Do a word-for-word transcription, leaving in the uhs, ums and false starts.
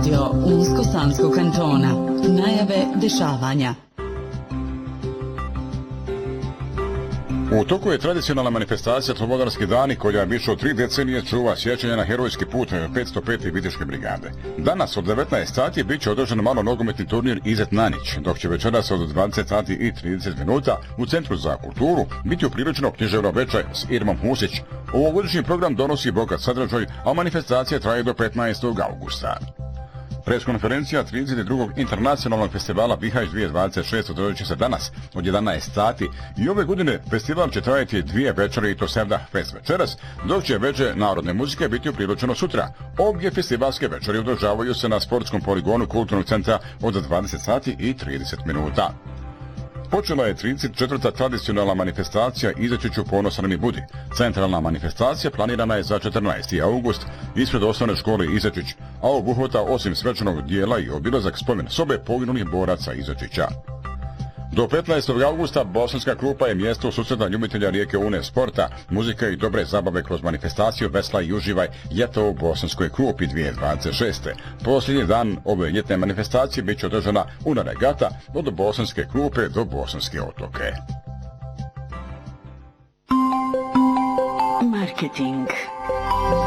radio Unsko-Sanskog kantona. Najave dešavanja. U toku je tradicionalna manifestacija Slobodarski dani koja više od tri decenije čuva sjećanja na herojski put petsto pete Viteške brigade. Danas od devetnaest sati bit će održan malo nogometni turnir Izet Nanić, dok će večeras od dvadeset sati i trideset minuta u Centru za kulturu biti upriličeno književno večer s Irmom Husić. Ovogodišnji program donosi bogat sadržaj, a manifestacija traje do petnaestog augusta. Preskonferencija trideset drugog internacionalnog festivala Bihać dvije tisuće dvadeset šest održat će se danas od jedanaest sati i ove godine festival će trajati dvije večere i to Sevdah Fest večeras, dok će veče narodne muzike biti upriličeno sutra. Obje festivalske večeri održavaju se na sportskom poligonu Kulturnog centra od dvadeset sati i trideset minuta. Počela je trideset četvrta tradicionalna manifestacija Izaći ću ponosan mi budi. Centralna manifestacija planirana je za četrnaesti august ispred osnovne škole Izačić, a obuhvata osim svečanog dijela i obilazak spomen sobe poginulih boraca Izačića. Do petnaestog augusta Bosanska klupa je mjesto susreta ljubitelja rijeke Une, sporta, muzika i dobre zabave kroz manifestaciju Vesla i uživaj ljeto u Bosanskoj klupi dvije tisuće dvadeset šeste. Posljednji dan ove ljetne manifestacije bit će održana Una regata od Bosanske klupe do Bosanske otoke. Marketing.